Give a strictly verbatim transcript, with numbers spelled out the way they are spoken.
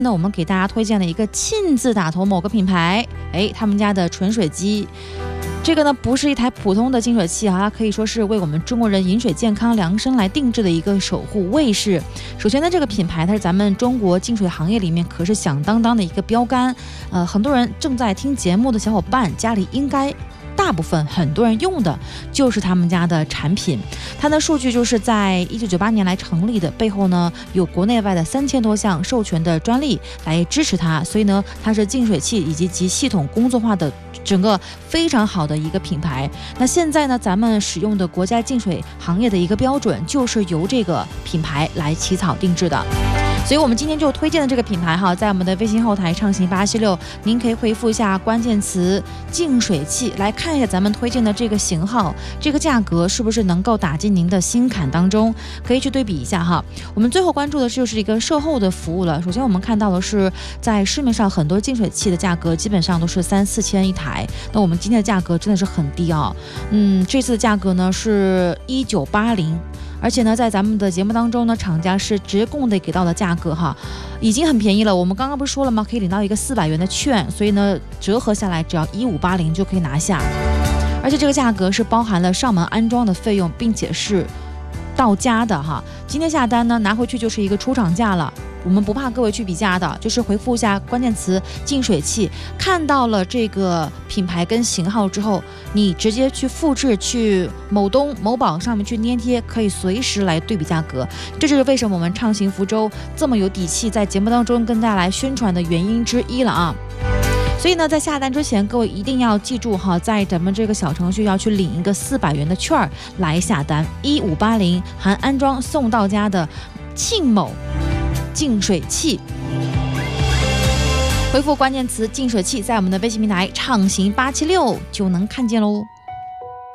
那我们给大家推荐了一个亲自打头某个品牌，哎，他们家的纯水机。这个呢不是一台普通的净水器啊，它可以说是为我们中国人饮水健康量身来定制的一个守护卫士。首先呢，这个品牌它是咱们中国净水行业里面可是响当当的一个标杆。呃，很多人正在听节目的小伙伴家里应该。大部分很多人用的就是他们家的产品，它的数据就是在一九九八年来成立的，背后呢有国内外的三千多项授权的专利来支持它，所以呢它是净水器以及集系统工作化的整个非常好的一个品牌。那现在呢咱们使用的国家净水行业的一个标准就是由这个品牌来起草定制的。所以我们今天就推荐的这个品牌哈，在我们的微信后台畅行八七六，您可以回复一下关键词净水器，来看一下咱们推荐的这个型号，这个价格是不是能够打进您的心坎当中，可以去对比一下哈。我们最后关注的就是一个售后的服务了。首先我们看到的是在市面上很多净水器的价格基本上都是三四千一台，那我们今天的价格真的是很低啊，嗯，这次的价格呢是一九八零。而且呢，在咱们的节目当中呢，厂家是直供的给到的价格哈，已经很便宜了。我们刚刚不是说了吗？可以领到一个四百元的券，所以呢，折合下来只要一五八零就可以拿下。而且这个价格是包含了上门安装的费用，并且是到家的哈。今天下单呢，拿回去就是一个出厂价了。我们不怕各位去比价的，就是回复一下关键词净水器，看到了这个品牌跟型号之后，你直接去复制去某东某宝上面去粘贴，可以随时来对比价格。这就是为什么我们畅行福州这么有底气，在节目当中跟大家来宣传的原因之一了啊。所以呢，在下单之前，各位一定要记住哈，在咱们这个小程序要去领一个四百元的券来下单，一五八零含安装送到家的庆某净水器，回复关键词净水器，在我们的微信平台畅行八七六就能看见喽。